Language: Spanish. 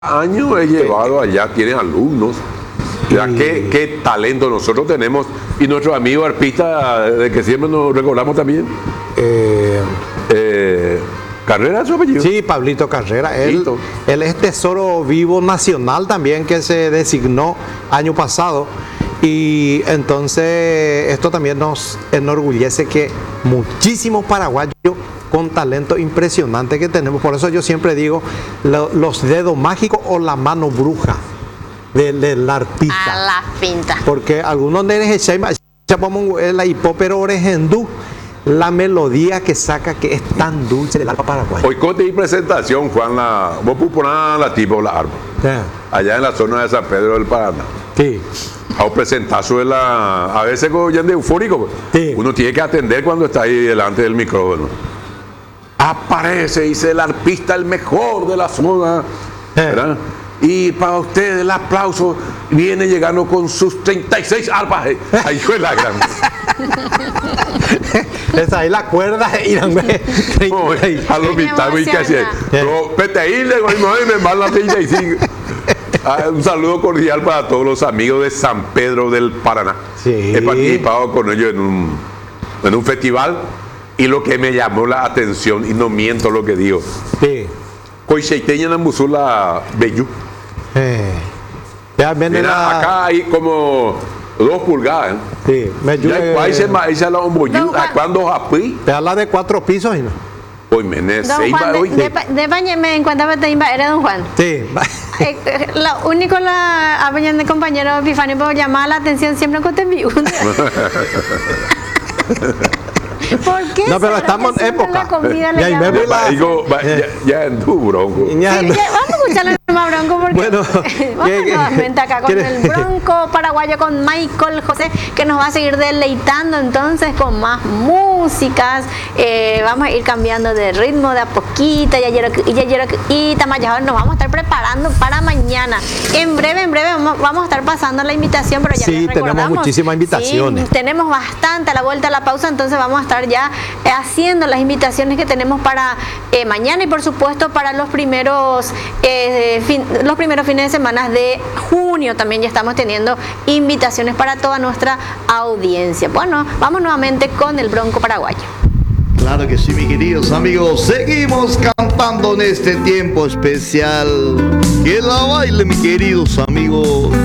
Años he llevado allá, tiene alumnos. Ya, qué talento nosotros tenemos. Y nuestro amigo arpista, de que siempre nos recordamos también. ¿Carrera es su apellido? Sí, Pablito Carrera. Él es tesoro vivo nacional también, que se designó año pasado. Y entonces esto también nos enorgullece que muchísimos paraguayos con talento impresionante que tenemos. Por eso yo siempre digo los dedos mágicos o la mano bruja del arpista. A la pinta. Porque algunos de la hipópero oregendú, la melodía que saca que es tan dulce del arpa paraguaya. Hoy con tu presentación, Juan, vos puedes poner la tipo la arpa. Allá en la zona de San Pedro del Paraná. Sí. A un presentazo de a veces con de eufórico. Sí. Uno tiene que atender cuando está ahí delante del micrófono. Aparece, dice el arpista, el mejor de la zona. ¿Verdad? Y para usted el aplauso viene llegando con sus 36 arpas. Ahí fue la gran. Esa ahí la cuerda irán a lo mitad muy casi. PTI le me manda 35. Un saludo cordial para todos los amigos de San Pedro del Paraná. Sí. He participado con ellos en un festival y lo que me llamó la atención, y no miento lo que digo, sí. Coicheiteña en la musula Bellú. Mira, acá hay como 2 pulgadas. Sí. Ya la omboyú, ¿a cuándo japí? Te habla de 4 pisos, ¿no? Hoy Menez, de bañeme en cuenta de era don Juan. Sí. Lo único la de compañero Epifanio puedo llamar la atención siempre con te ¿Por qué? No, pero estamos en época. La comida ya en tu bronco. Sí, vamos a escucharle más bronco porque bueno, vamos nuevamente acá con el bronco paraguayo, con Michael José, que nos va a seguir deleitando entonces con más músicas. Vamos a ir cambiando de ritmo de a poquito y Tamayajao, nos vamos a estar preparando para mañana. En breve vamos a estar pasando la invitación, pero ya sí, tenemos muchísimas invitaciones. Sí, tenemos bastante a la vuelta a la pausa, entonces vamos a estar ya haciendo las invitaciones que tenemos para mañana y por supuesto para los primeros fines de semana de junio. También ya estamos teniendo invitaciones para toda nuestra audiencia. Bueno, vamos nuevamente con el bronco paraguayo. Claro que sí, mis queridos amigos, seguimos cantando en este tiempo especial. Que la baile, mis queridos amigos.